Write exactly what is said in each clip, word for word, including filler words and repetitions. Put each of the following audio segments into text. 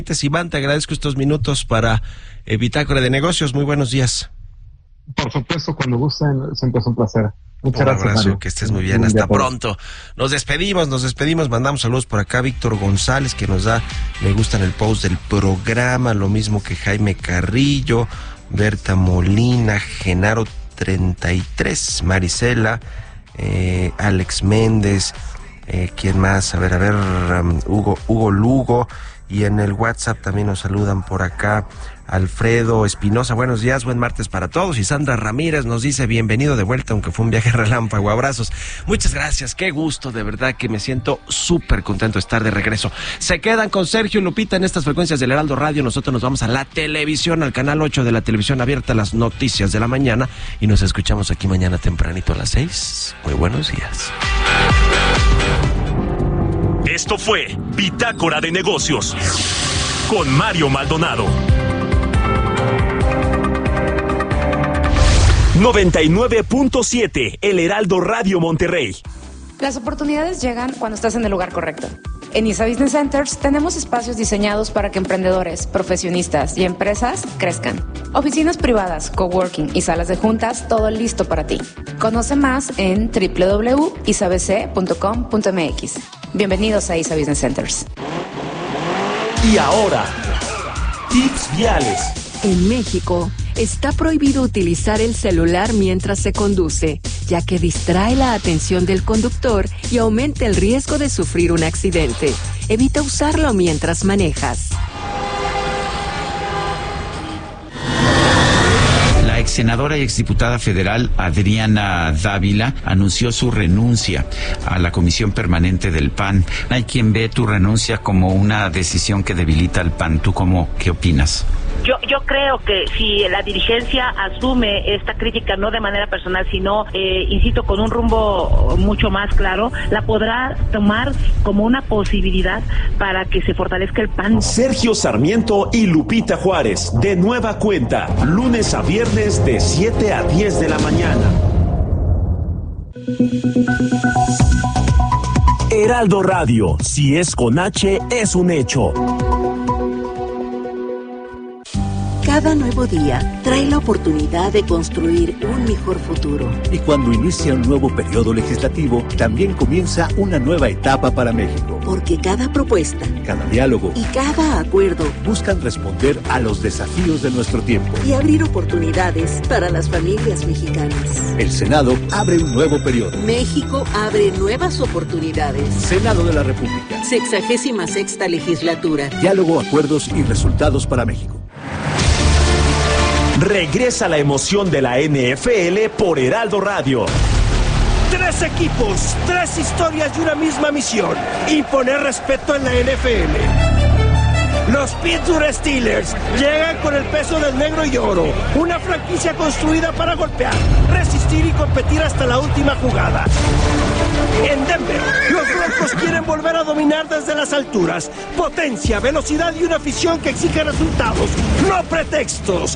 Iván, te agradezco estos minutos para eh, Bitácora de Negocios. Muy buenos días. Por supuesto, cuando gusten, siempre es un placer. Muchas un gracias, abrazo, Mario. Que estés muy bien, hasta pronto. Nos despedimos, nos despedimos, mandamos saludos por acá. Víctor González, que nos da me gusta en el post del programa, lo mismo que Jaime Carrillo, Berta Molina, Genaro treinta y tres, Marisela, eh, Alex Méndez, eh, ¿quién más? A ver, a ver, um, Hugo, Hugo Lugo, y en el WhatsApp también nos saludan por acá. Alfredo Espinosa, buenos días, buen martes para todos. Y Sandra Ramírez nos dice bienvenido de vuelta, aunque fue un viaje relámpago. Abrazos. Muchas gracias, qué gusto, de verdad que me siento súper contento de estar de regreso. Se quedan con Sergio y Lupita en estas frecuencias del Heraldo Radio. Nosotros nos vamos a la televisión, al canal ocho de la televisión abierta, las noticias de la mañana. Y nos escuchamos aquí mañana tempranito a las seis. Muy buenos días. Esto fue Bitácora de Negocios con Mario Maldonado. noventa y nueve punto siete El Heraldo Radio Monterrey. Las oportunidades llegan cuando estás en el lugar correcto. En I S A Business Centers tenemos espacios diseñados para que emprendedores, profesionistas y empresas crezcan. Oficinas privadas, coworking y salas de juntas, todo listo para ti. Conoce más en doble u doble u doble u punto i s a b c punto com punto m x. Bienvenidos a I S A Business Centers. Y ahora, tips viales. En México, está prohibido utilizar el celular mientras se conduce, ya que distrae la atención del conductor y aumenta el riesgo de sufrir un accidente. Evita usarlo mientras manejas. La ex senadora y exdiputada federal Adriana Dávila anunció su renuncia a la Comisión Permanente del P A N. Hay quien ve tu renuncia como una decisión que debilita al P A N. ¿Tú cómo, qué opinas? Yo yo creo que si la dirigencia asume esta crítica no de manera personal, sino, eh, insisto, con un rumbo mucho más claro, la podrá tomar como una posibilidad para que se fortalezca el P A N. Sergio Sarmiento y Lupita Juárez, de nueva cuenta, lunes a viernes de siete a diez de la mañana. Heraldo Radio, si es con H, es un hecho. Cada nuevo día trae la oportunidad de construir un mejor futuro. Y cuando inicia un nuevo periodo legislativo, también comienza una nueva etapa para México. Porque cada propuesta, cada diálogo y cada acuerdo buscan responder a los desafíos de nuestro tiempo y abrir oportunidades para las familias mexicanas. El Senado abre un nuevo periodo. México abre nuevas oportunidades. Senado de la República. Sexagésima sexta legislatura. Diálogo, acuerdos y resultados para México. Regresa la emoción de la N F L por Heraldo Radio. Tres equipos, tres historias y una misma misión: imponer respeto en la N F L. Los Pittsburgh Steelers llegan con el peso del negro y oro, una franquicia construida para golpear, resistir y competir hasta la última jugada. En Denver, los Broncos quieren volver a dominar desde las alturas. Potencia, velocidad y una afición que exige resultados, no pretextos.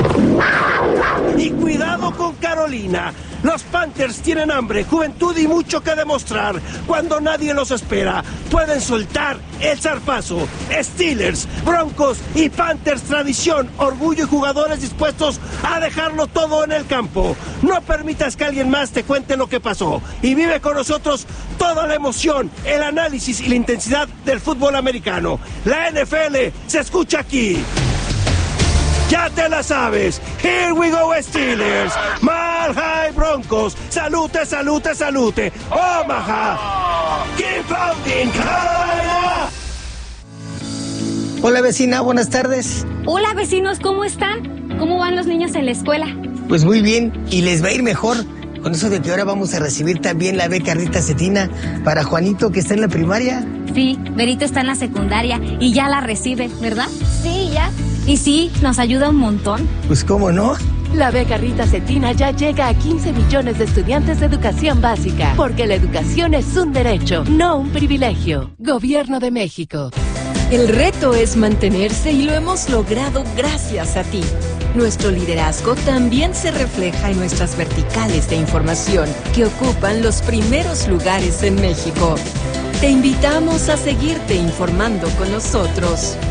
Y cuidado con Carolina. Los Panthers tienen hambre, juventud y mucho que demostrar. Cuando nadie los espera, pueden soltar el zarpazo. Steelers, Broncos y Panthers, tradición, orgullo y jugadores dispuestos a dejarlo todo en el campo. No permitas que alguien más te cuente lo que pasó. Y vive con nosotros toda la emoción, el análisis y la intensidad del fútbol americano. La N F L se escucha aquí. Ya te la sabes. Here we go, Steelers. Mile High Broncos. Salute, salute, salute. Omaha. Keep pounding, Carolina. Hola, vecina, buenas tardes. Hola, vecinos, ¿cómo están? ¿Cómo van los niños en la escuela? Pues muy bien, y les va a ir mejor. Con eso de que ahora vamos a recibir también la beca Rita Cetina para Juanito, que está en la primaria. Sí, Berito está en la secundaria y ya la recibe, ¿verdad? Sí, ya. Y sí, nos ayuda un montón. Pues cómo no. La beca Rita Cetina ya llega a quince millones de estudiantes de educación básica, porque la educación es un derecho, no un privilegio. Gobierno de México. El reto es mantenerse y lo hemos logrado gracias a ti. Nuestro liderazgo también se refleja en nuestras verticales de información, que ocupan los primeros lugares en México. Te invitamos a seguirte informando con nosotros.